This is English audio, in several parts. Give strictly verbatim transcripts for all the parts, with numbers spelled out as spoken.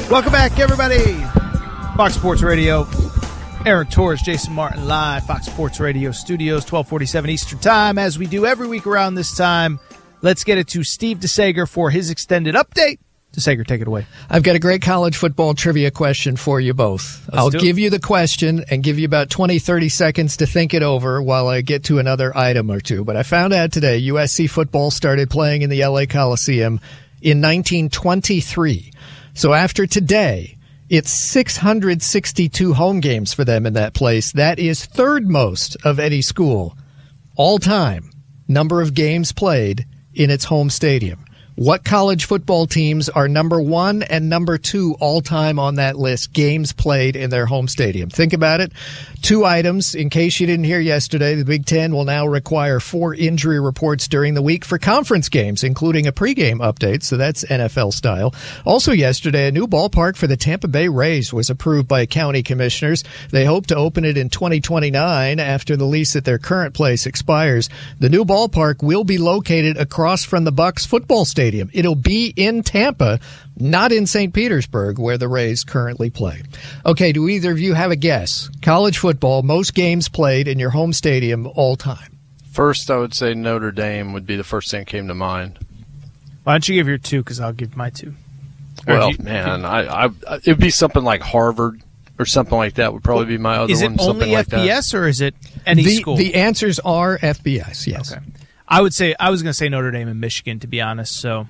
Welcome back, everybody. Fox Sports Radio. Aaron Torres, Jason Martin, live. Fox Sports Radio studios, twelve forty-seven Eastern Time. As we do every week around this time, let's get it to Steve DeSager for his extended update. DeSager, take it away. I've got a great college football trivia question for you both. Let's I'll do it. give you the question and give you about twenty, thirty seconds to think it over while I get to another item or two. But I found out today U S C football started playing in the L A Coliseum in nineteen twenty-three. So after today, it's six hundred sixty-two home games for them in that place. That is third most of any school all time, number of games played in its home stadium. What college football teams are number one and number two all time on that list, games played in their home stadium? Think about it. Two items. In case you didn't hear yesterday, the Big Ten will now require four injury reports during the week for conference games, including a pregame update. So that's N F L style. Also yesterday, a new ballpark for the Tampa Bay Rays was approved by county commissioners. They hope to open it in twenty twenty-nine after the lease at their current place expires. The new ballpark will be located across from the Bucs football stadium. It'll be in Tampa, not in Saint Petersburg, where the Rays currently play. Okay, do either of you have a guess? College football, most games played in your home stadium all time. First, I would say Notre Dame would be the first thing that came to mind. Why don't you give your two, because I'll give my two. Well, you, man, I, I, it'd be something like Harvard or something like that would probably be my other is one. Is it only like F B S that. Or is it any the, school? The answers are F B S, yes. Okay. I would say I was going to say Notre Dame and Michigan, to be honest. So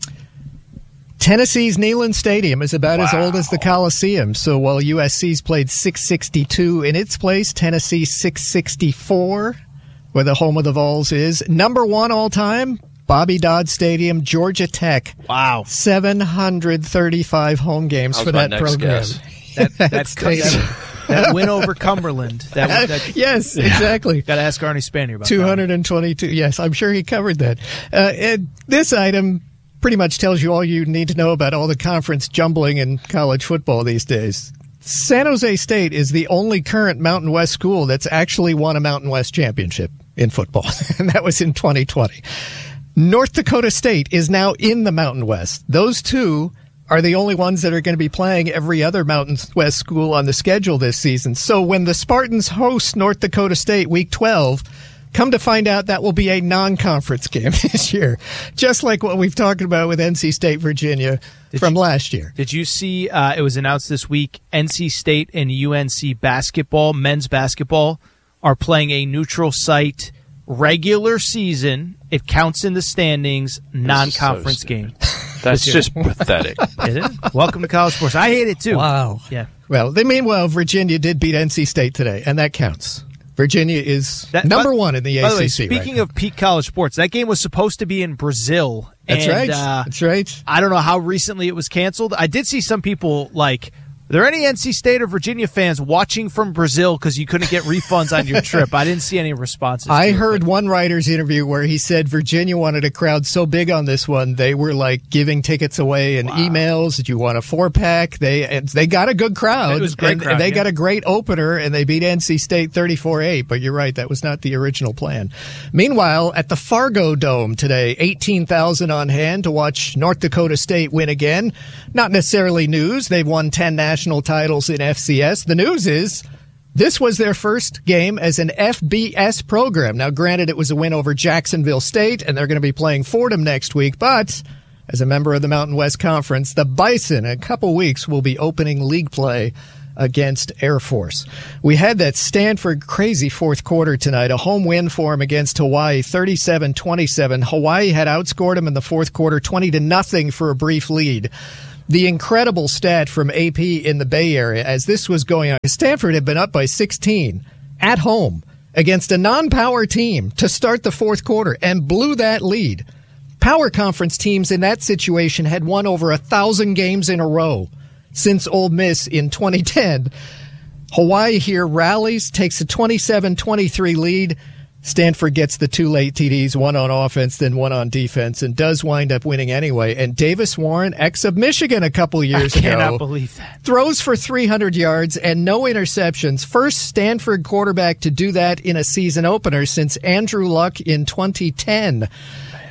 Tennessee's Neyland Stadium is about wow. as old as the Coliseum. So while U S C's played six sixty-two in its place, Tennessee six sixty-four, where the home of the Vols is. Number one all time, Bobby Dodd Stadium, Georgia Tech. Wow, seven hundred thirty-five home games that for that program. That, that, that, that win over Cumberland. That, that, yes, yeah. exactly. Got to ask Arnie Spanier about two hundred twenty-two. That. Yes, I'm sure he covered that. Uh, and this item pretty much tells you all you need to know about all the conference jumbling in college football these days. San Jose State is the only current Mountain West school that's actually won a Mountain West championship in football, and that was in twenty twenty. North Dakota State is now in the Mountain West. Those two are the only ones that are going to be playing every other Mountain West school on the schedule this season. So when the Spartans host North Dakota State Week twelve, come to find out that will be a non-conference game this year, just like what we've talked about with N C State, Virginia did from you, last year. Did you see uh, it was announced this week, N C State and U N C basketball, men's basketball, are playing a neutral site regular season. It counts in the standings, non-conference so game. That's just pathetic. Is it? Welcome to college sports. I hate it too. Wow. Yeah. Well, they meanwhile, Virginia did beat N C State today, and that counts. Virginia is that, number but, one in the by A C C. By the way, speaking right of peak college sports, that game was supposed to be in Brazil. That's and, right. Uh, That's right. I don't know how recently it was canceled. I did see some people like, are there any N C State or Virginia fans watching from Brazil because you couldn't get refunds on your trip? I didn't see any responses. I to heard it, one writer's interview where he said Virginia wanted a crowd so big on this one, they were like giving tickets away and wow. emails. Did you want a four pack? They and they got a good crowd. It was a great and, crowd, and they yeah. got a great opener, and they beat N C State thirty-four eight. But you're right, that was not the original plan. Meanwhile, at the Fargo Dome today, eighteen thousand on hand to watch North Dakota State win again. Not necessarily news. They've won ten national titles in F C S. The news is this was their first game as an F B S program. Now, granted, it was a win over Jacksonville State, and they're going to be playing Fordham next week, but as a member of the Mountain West Conference, the Bison in a couple weeks will be opening league play against Air Force. We had that Stanford crazy fourth quarter tonight, a home win for them against Hawaii, thirty-seven twenty-seven. Hawaii had outscored them in the fourth quarter, twenty to nothing for a brief lead. The incredible stat from A P in the Bay Area as this was going on. Stanford had been up by sixteen at home against a non-power team to start the fourth quarter and blew that lead. Power conference teams in that situation had won over a thousand games in a row since Ole Miss in twenty ten. Hawaii here rallies, takes a twenty-seven twenty-three lead. Stanford gets the two late T Ds, one on offense, then one on defense, and does wind up winning anyway. And Davis Warren, ex of Michigan a couple years I ago, cannot believe that. throws for three hundred yards and no interceptions. First Stanford quarterback to do that in a season opener since Andrew Luck in twenty ten.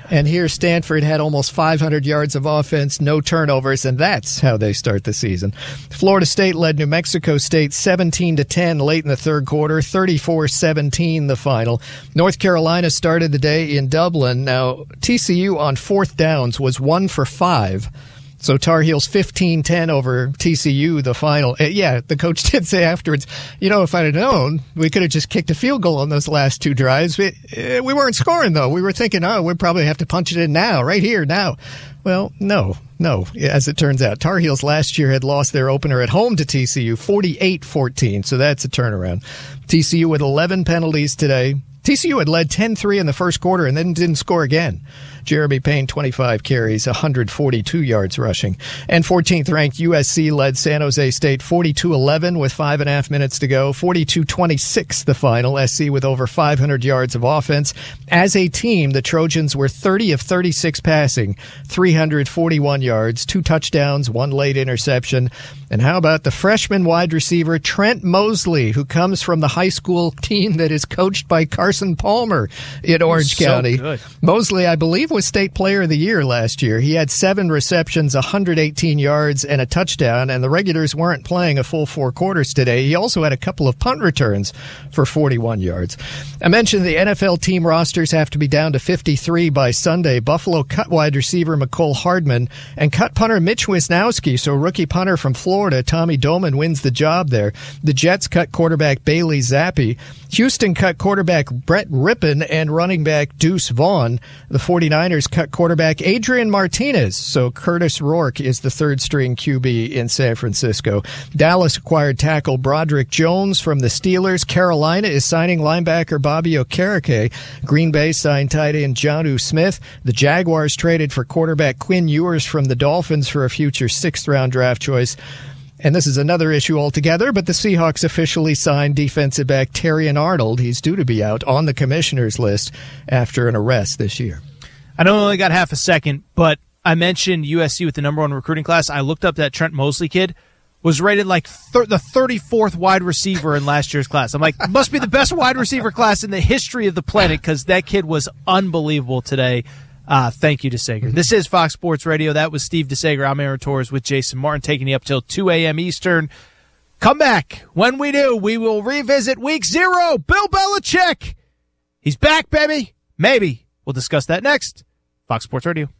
And here Stanford had almost five hundred yards of offense, no turnovers, and that's how they start the season. Florida State led New Mexico State seventeen to ten late in the third quarter, thirty-four seventeen the final. North Carolina started the day in Dublin. Now, T C U on fourth downs was one for five. So Tar Heels fifteen ten over T C U, the final. Uh, yeah, the coach did say afterwards, you know, if I'd have known, we could have just kicked a field goal on those last two drives. We, uh, we weren't scoring, though. We were thinking, oh, we'd probably have to punch it in now, right here, now. Well, no, no, as it turns out. Tar Heels last year had lost their opener at home to T C U forty-eight fourteen, so that's a turnaround. T C U with eleven penalties today. T C U had led ten three in the first quarter and then didn't score again. Jeremy Payne, twenty-five carries, one hundred forty-two yards rushing. And fourteenth ranked U S C led San Jose State forty-two eleven with five and a half minutes to go. forty-two twenty-six the final. S C with over five hundred yards of offense. As a team, the Trojans were thirty of thirty-six passing, three hundred forty-one yards, two touchdowns, one late interception. And how about the freshman wide receiver Trent Mosley, who comes from the high school team that is coached by Carson Palmer in Orange so County. Good. Mosley, I believe, was State Player of the Year last year. He had seven receptions, one hundred eighteen yards, and a touchdown, and the regulars weren't playing a full four quarters today. He also had a couple of punt returns for forty-one yards. I mentioned the N F L team rosters have to be down to fifty-three by Sunday. Buffalo cut wide receiver Mecole Hardman and cut punter Mitch Wisnowski, so rookie punter from Florida, Tommy Doman, wins the job there. The Jets cut quarterback Bailey Zappi. Houston cut quarterback Brett Rippon and running back Deuce Vaughn. The 49ers cut quarterback Adrian Martinez, so Curtis Rourke is the third-string Q B in San Francisco. Dallas acquired tackle Broderick Jones from the Steelers. Carolina is signing linebacker Bobby Okereke. Green Bay signed tight end Jonnu Smith. The Jaguars traded for quarterback Quinn Ewers from the Dolphins for a future sixth-round draft choice. And this is another issue altogether, but the Seahawks officially signed defensive back Terrion Arnold. He's due to be out on the commissioner's list after an arrest this year. I know I only got half a second, but I mentioned U S C with the number one recruiting class. I looked up that Trent Mosley kid, was rated like thir- the thirty-fourth wide receiver in last year's class. I'm like, must be the best wide receiver class in the history of the planet because that kid was unbelievable today. Uh, thank you, DeSager. This is Fox Sports Radio. That was Steve DeSager. I'm Aaron Torres with Jason Martin, taking you up till two a.m. Eastern. Come back. When we do, we will revisit week zero. Bill Belichick. He's back, baby. Maybe. We'll discuss that next. Fox Sports Radio.